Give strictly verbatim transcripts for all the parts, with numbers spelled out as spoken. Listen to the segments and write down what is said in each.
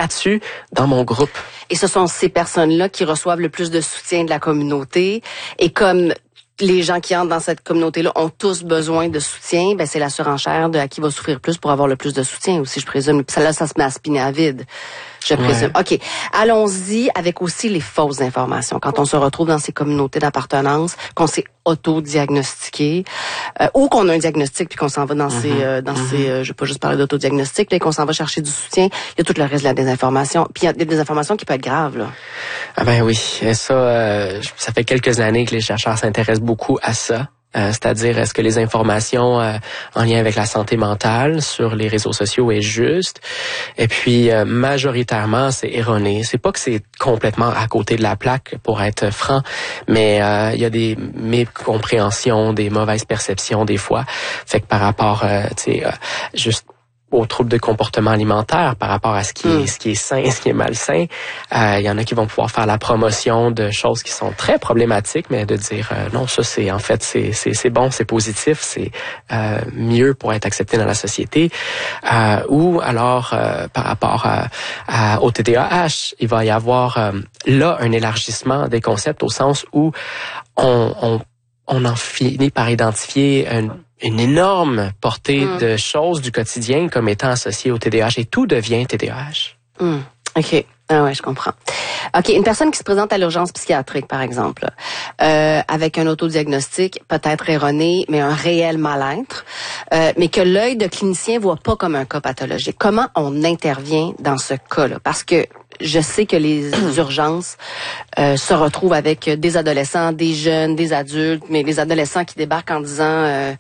statut dans mon groupe. Et ce sont ces personnes-là qui reçoivent le plus de soutien de la communauté. Et comme les gens qui entrent dans cette communauté-là ont tous besoin de soutien, ben c'est la surenchère de à qui va souffrir plus pour avoir le plus de soutien aussi, je présume. Puis ça, là, ça se met à spinner à vide, je présume. Ouais. OK. Allons-y avec aussi les fausses informations. Quand on se retrouve dans ces communautés d'appartenance, qu'on s'est auto-diagnostiqué, euh, ou qu'on a un diagnostic puis qu'on s'en va dans mm-hmm. ces... Euh, dans mm-hmm. ces euh, je vais pas juste parler d'autodiagnostic, puis qu'on s'en va chercher du soutien. Il y a tout le reste de la désinformation. Puis il y a des désinformations qui peuvent être graves, là. Ah ben oui. Et ça, euh, ça fait quelques années que les chercheurs s'intéressent beaucoup à ça. Euh, c'est-à-dire, est-ce que les informations euh, en lien avec la santé mentale sur les réseaux sociaux est juste? Et puis, euh, majoritairement, c'est erroné. C'est pas que c'est complètement à côté de la plaque, pour être franc, mais euh, il y a des mécompréhensions, des mauvaises perceptions des fois. Fait que par rapport, euh, tu sais, euh, juste aux troubles de comportement alimentaire, par rapport à ce qui est, mm. ce qui est sain, ce qui est malsain. Euh, il y en a qui vont pouvoir faire la promotion de choses qui sont très problématiques, mais de dire euh, non, ça c'est en fait c'est c'est c'est bon, c'est positif, c'est euh, mieux pour être accepté dans la société. Euh, ou alors euh, par rapport à, à, au T D A H, il va y avoir euh, là un élargissement des concepts au sens où on on on en finit par identifier un une énorme portée mm. de choses du quotidien comme étant associées au T D A H et tout devient T D A H. Mm. OK. Ah ouais, je comprends. OK, une personne qui se présente à l'urgence psychiatrique, par exemple, euh, avec un autodiagnostic peut-être erroné, mais un réel mal-être, euh, mais que l'œil de clinicien voit pas comme un cas pathologique. Comment on intervient dans ce cas-là? Parce que je sais que les urgences euh, se retrouvent avec des adolescents, des jeunes, des adultes, mais les adolescents qui débarquent en disant euh,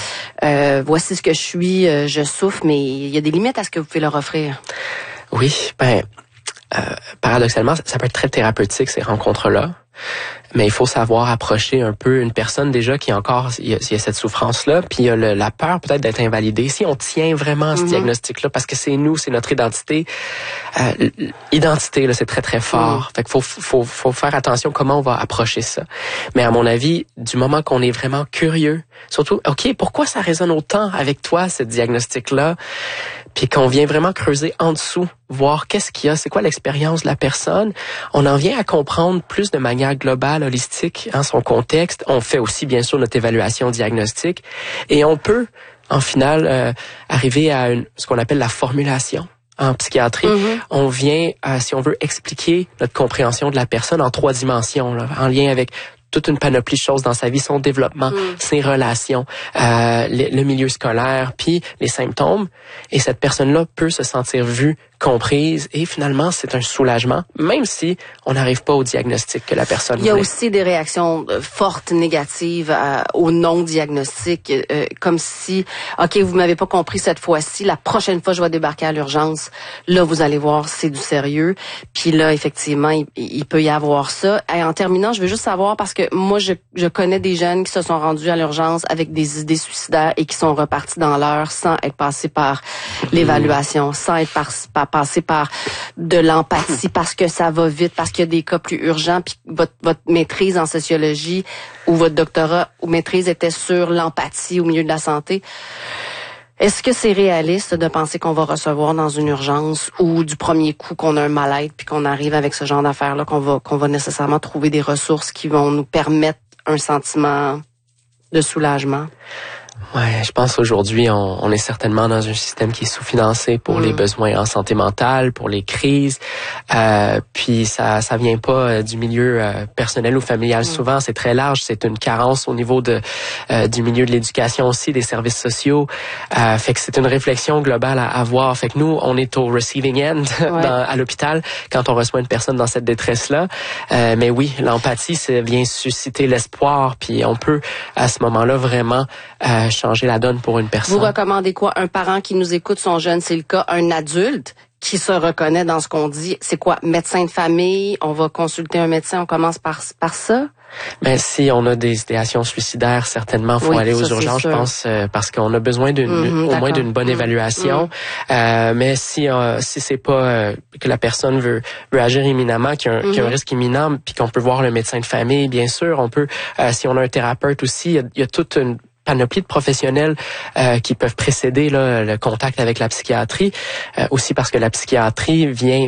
euh, voici ce que je suis, euh, je souffre, mais il y a des limites à ce que vous pouvez leur offrir. Oui, ben euh, paradoxalement, ça peut être très thérapeutique ces rencontres-là. Mais il faut savoir approcher un peu une personne déjà qui a encore il y a, il y a cette souffrance-là, puis il y a le, la peur peut-être d'être invalidé. Si on tient vraiment à ce mm-hmm. diagnostic-là, parce que c'est nous, c'est notre identité, euh, identité là, c'est très très fort. Mm. Fait qu'il faut faut faut faire attention comment on va approcher ça. Mais à mon avis, du moment qu'on est vraiment curieux, surtout, ok, pourquoi ça résonne autant avec toi ce diagnostic-là, puis qu'on vient vraiment creuser en dessous, voir qu'est-ce qu'il y a, c'est quoi l'expérience de la personne, on en vient à comprendre plus de manière globale, holistique, hein, son contexte. On fait aussi, bien sûr, notre évaluation diagnostique. Et on peut, en final, euh, arriver à une, ce qu'on appelle la formulation. En psychiatrie, mm-hmm. on vient, euh, si on veut, expliquer notre compréhension de la personne en trois dimensions, là, en lien avec toute une panoplie de choses dans sa vie, son développement, mm. ses relations, euh, le, le milieu scolaire, puis les symptômes. Et cette personne-là peut se sentir vue, comprise, et finalement, c'est un soulagement, même si on n'arrive pas au diagnostic que la personne voulait. Il y a aussi des réactions fortes, négatives euh, au non-diagnostic, euh, comme si, OK, vous m'avez pas compris cette fois-ci, la prochaine fois je vais débarquer à l'urgence, là, vous allez voir, c'est du sérieux. Puis là, effectivement, il, il peut y avoir ça. Et en terminant, je veux juste savoir, parce que moi, je, je connais des jeunes qui se sont rendus à l'urgence avec des idées suicidaires et qui sont repartis dans l'heure sans être passés par l'évaluation, sans être par, par passer par de l'empathie parce que ça va vite, parce qu'il y a des cas plus urgents, puis votre, votre maîtrise en sociologie ou votre doctorat ou maîtrise était sur l'empathie au milieu de la santé. Est-ce que c'est réaliste de penser qu'on va recevoir dans une urgence ou du premier coup qu'on a un mal-être puis qu'on arrive avec ce genre d'affaires-là, qu'on va, qu'on va nécessairement trouver des ressources qui vont nous permettre un sentiment de soulagement? Ouais, je pense aujourd'hui on, on est certainement dans un système qui est sous-financé pour mmh. les besoins en santé mentale, pour les crises. Euh, puis ça ça vient pas du milieu euh, personnel ou familial. Mmh. Souvent c'est très large, c'est une carence au niveau de euh, du milieu de l'éducation aussi, des services sociaux. Euh, fait que c'est une réflexion globale à avoir. Fait que nous on est au receiving end ouais. dans, à l'hôpital quand on reçoit une personne dans cette détresse là. Euh, mais oui, l'empathie ça vient susciter l'espoir. Puis on peut à ce moment-là vraiment euh, changer la donne pour une personne. Vous recommandez quoi? Un parent qui nous écoute, son jeune, c'est le cas. Un adulte qui se reconnaît dans ce qu'on dit, c'est quoi? Médecin de famille, on va consulter un médecin, on commence par, par ça? Ben si on a des idéations suicidaires, certainement faut oui, aller aux ça, urgences, je pense, euh, parce qu'on a besoin d'une mm-hmm, au d'accord. moins d'une bonne mm-hmm. évaluation. Mm-hmm. Euh, mais si euh, si c'est pas euh, que la personne veut veut agir imminemment, qu'il y a un, mm-hmm. qu'il y a un risque imminent, puis qu'on peut voir le médecin de famille, bien sûr, on peut. Euh, si on a un thérapeute aussi, il y a, il y a toute une panoplie de professionnels euh, qui peuvent précéder là, le contact avec la psychiatrie, euh, aussi parce que la psychiatrie vient